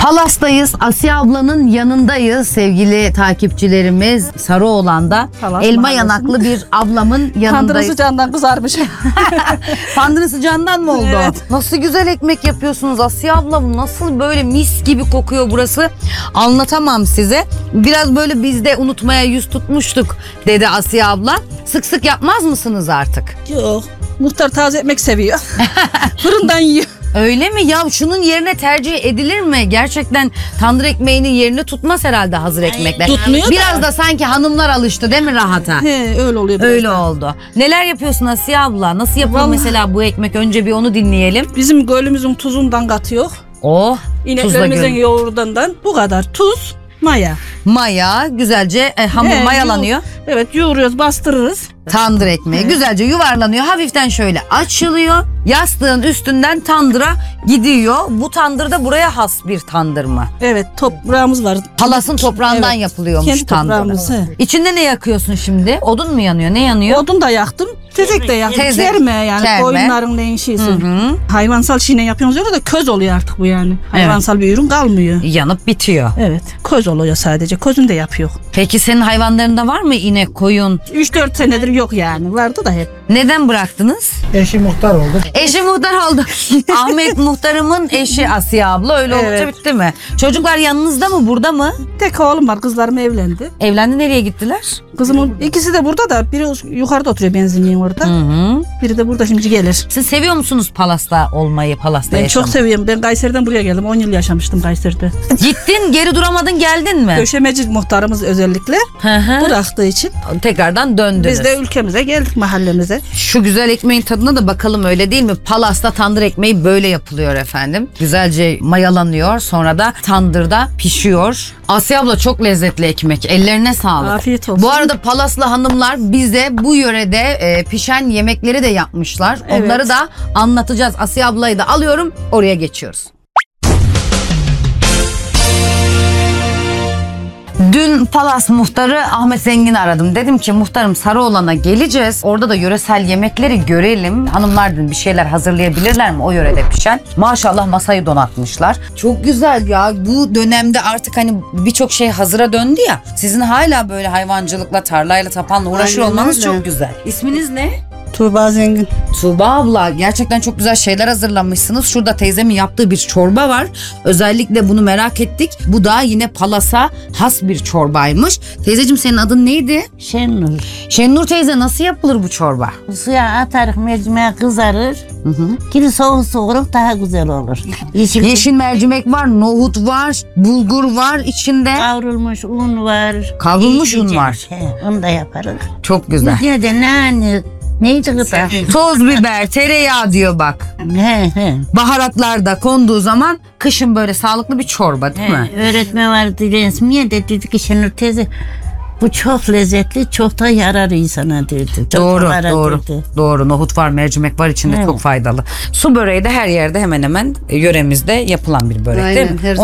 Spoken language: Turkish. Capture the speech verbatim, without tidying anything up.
Palas'tayız. Asiye ablanın yanındayız sevgili takipçilerimiz. Sarıoğlan'da Palas elma Mahallesi. yanaklı bir ablamın yanındayız. Tandırısı candan kızarmış. Tandırısı candan mı oldu? Evet. Nasıl güzel ekmek yapıyorsunuz Asiye ablam. Nasıl böyle mis gibi kokuyor burası. Anlatamam size. Biraz böyle biz de unutmaya yüz tutmuştuk dedi Asiye abla. Sık sık yapmaz mısınız artık? Yok. Muhtar taze ekmek seviyor. Fırından yiyor. Öyle mi? Ya şunun yerine tercih edilir mi? Gerçekten tandır ekmeğinin yerini tutmaz herhalde hazır ekmekler. Tutmuyor da. Biraz da sanki hanımlar alıştı değil mi rahata? He, öyle oluyor. biraz Öyle da. oldu. Neler yapıyorsun Asiye abla? Nasıl yapılır Vallahi- mesela bu ekmek? Önce bir onu dinleyelim. Bizim gölümüzün tuzundan katıyor. Oh, tuzla İneklerimizin göl. yoğurdundan bu kadar. Tuz, maya. Maya güzelce e, hamur He, mayalanıyor. yoğur- Evet, yoğuruyoruz, bastırırız. Tandır ekmeği güzelce yuvarlanıyor. Hafiften şöyle açılıyor. Yastığın üstünden tandıra gidiyor. Bu tandır da buraya has bir tandır mı? Evet, toprağımız var. Palas'ın toprağından Evet, yapılıyormuş kendi tandır. toprağımız, he. İçinde ne yakıyorsun şimdi? Odun mu yanıyor? Ne yanıyor? Odun da yaktım. Tezek de yaktım. Tezek. Kerme yani. Kerme. Koyunların neyin şeysi. Hı hı. Hayvansal şeyle yapıyoruz öyle de köz oluyor artık bu yani. Hayvansal bir ürün kalmıyor. Yanıp bitiyor. Evet. Köz oluyor sadece. Közün de yapıyor. Peki senin hayvanlarında var mı inek, koyun? üç dört senedir yok yani. Vardı da hep. Neden bıraktınız? Eşi muhtar oldu. Eşi muhtar oldu. Ahmet muhtarımın eşi Asiye abla. Öyle olunca Evet. bitti mi? Çocuklar yanınızda mı? Burada mı? Tek oğlum var. Kızlarım evlendi. Evlendi, nereye gittiler? Kızımın ikisi de burada da biri yukarıda oturuyor benzinliğin orada. Hı hı. Biri de burada şimdi gelir. Siz seviyor musunuz Palas'ta olmayı, Palas'ta Ben yaşamayı? çok seviyorum. Ben Kayseri'den buraya geldim. on yıl yaşamıştım Kayseri'de. Gittin, geri duramadın, geldin mi? Döşemeci muhtarımız özellikle Hı hı. bıraktığı için Tekrardan döndünüz. biz de ülkemize geldik, mahallemize. Şu güzel ekmeğin tadına da bakalım, öyle değil mi? Palas'ta tandır ekmeği böyle yapılıyor efendim. Güzelce mayalanıyor, sonra da tandırda pişiyor. Asiye abla çok lezzetli ekmek. Ellerine sağlık. Afiyet olsun. Bu arada Palaslı hanımlar bize bu yörede e, pişen yemekleri de yapmışlar. Evet. Onları da anlatacağız. Asiye ablayı da alıyorum, oraya geçiyoruz. Dün Palas muhtarı Ahmet Zengin'i aradım. Dedim ki muhtarım Sarıoğlan'a geleceğiz. Orada da yöresel yemekleri görelim. Hanımlar dedim bir şeyler hazırlayabilirler mi o yörede pişen? Maşallah masayı donatmışlar. Çok güzel ya. Bu dönemde artık hani birçok şey hazıra döndü ya. Sizin hala böyle hayvancılıkla, tarlayla, tapanla uğraşıyor Aynen olmanız öyle. çok güzel. İsminiz ne? Tuğba Zengin. Tuğba abla, gerçekten çok güzel şeyler hazırlamışsınız. Şurada teyzemin yaptığı bir çorba var. Özellikle bunu merak ettik. Bu da yine Palas'a has bir çorbaymış. Teyzeciğim senin adın neydi? Şenur. Şenur teyze, nasıl yapılır bu çorba? Suya atarık, mercimeğe kızarır. Hı hı. Geri soğuk soğuk daha güzel olur. Yeşil, Yeşil mercimek var, nohut var, bulgur var içinde. kavrulmuş un var. Kavrulmuş un İyice- var. He, onu da yaparız. Çok güzel. Bir de nane. Neydi gıda? Toz biber, tereyağı diyor bak. He he. Baharatlar da konduğu zaman kışın böyle sağlıklı bir çorba değil mi? He, öğretmen vardı resmiye de dedi ki Şenur teyze bu çok lezzetli, çok da yarar insana dedi. Çok Doğru, yarar doğru. dedi. Doğru. Nohut var, mercimek var içinde, Evet. çok faydalı. Su böreği de her yerde hemen hemen yöremizde yapılan bir börek değil Aynen, mi? her Onu